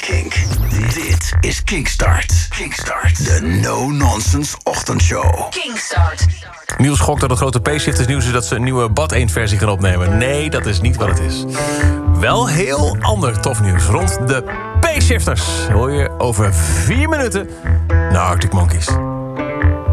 Kink. Dit is Kinkstart. Kinkstart, de no-nonsense ochtendshow. Kinkstart. Niels gokt dat het grote P-shifters nieuws is dat ze een nieuwe Bad Eend-versie gaan opnemen. Nee, dat is niet wat het is. Wel heel ander tof nieuws rond de P-shifters. Hoor je over 4 minuten naar Arctic Monkeys.